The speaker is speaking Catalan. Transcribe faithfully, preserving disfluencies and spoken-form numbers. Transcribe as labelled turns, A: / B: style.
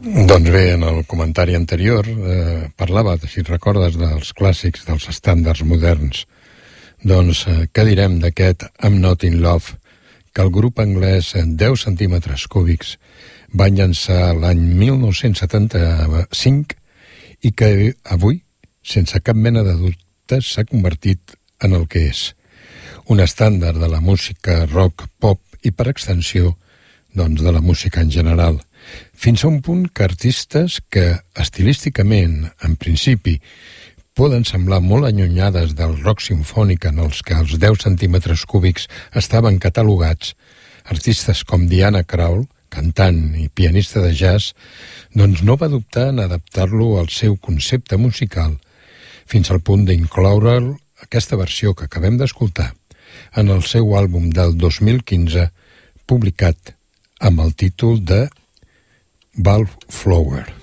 A: Doncs bé, en el comentari anterior eh, parlava, si et recordes, dels clàssics, dels estàndards moderns. Doncs eh, què direm d'aquest I'm Not in Love, que el grup anglès deu centímetres cúbics van llançar l'any mil nou-cents setanta-cinc i que avui, sense cap mena de dubtes, s'ha convertit en el que és. Un estàndard de la música rock, pop i, per extensió, doncs de la música en general. Fins a un punt que artistes que, estilísticament, en principi, poden semblar molt allunyades del rock simfònic en els que els deu centímetres cúbics estaven catalogats, artistes com Diana Krall, cantant i pianista de jazz, doncs no va dubtar en adaptar-lo al seu concepte musical, fins al punt d'incloure'l aquesta versió que acabem d'escoltar en el seu àlbum del dos mil quinze, publicat amb el títol de Wallflower.